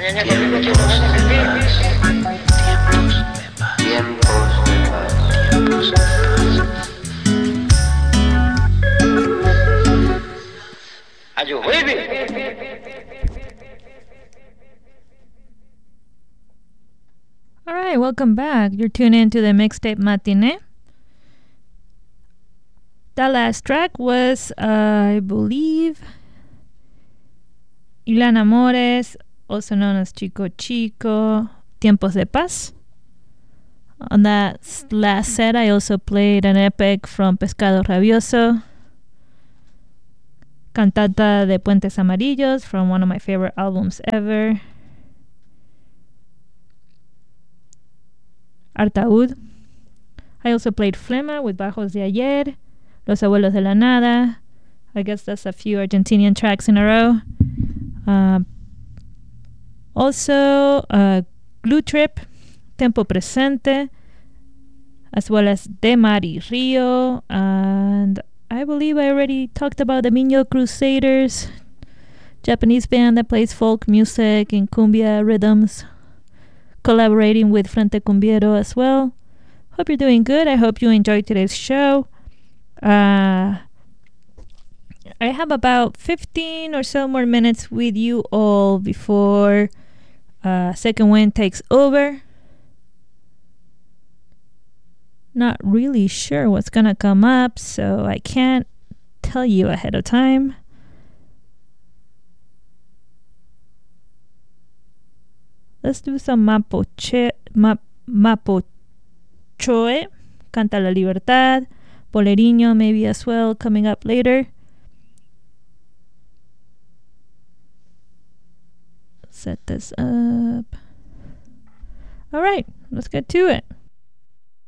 All right, welcome back. You're tuned into the Mixtape Matinee. That last track was, I believe, Ilan Amores, also known as Chico Chico, Tiempos de Paz. On that last set, I also played an epic from Pescado Rabioso, Cantata de Puentes Amarillos from one of my favorite albums ever, Artaud. I also played Flema with Bajos de Ayer, Los Abuelos de la Nada. I guess that's a few Argentinian tracks in a row. Also, Glue Trip, Tempo Presente, as well as De Mar y Rio. And I believe I already talked about the Minho Crusaders, Japanese band that plays folk music and cumbia rhythms, collaborating with Frente Cumbiero as well. Hope you're doing good. I hope you enjoyed today's show. I have about 15 or so more minutes with you all before Second Wind takes over. Not really sure what's gonna come up, so I can't tell you ahead of time. Let's do some Mapochoe, Canta la Libertad, Boleriño maybe as well, coming up later. Set this up. All right, let's get to it.